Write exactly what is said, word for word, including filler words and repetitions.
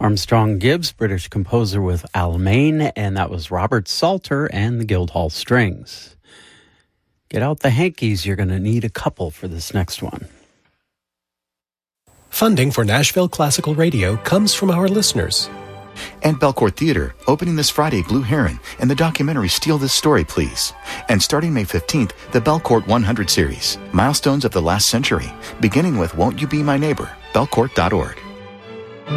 Armstrong Gibbs, British composer with Alamein, and that was Robert Salter and the Guildhall Strings. Get out the hankies, you're going to need a couple for this next one. Funding for Nashville Classical Radio comes from our listeners. And Belcourt Theater, opening this Friday, Blue Heron, and the documentary Steal This Story, Please. And starting May fifteenth, the Belcourt one hundred series, Milestones of the Last Century, beginning with Won't You Be My Neighbor, belcourt dot org.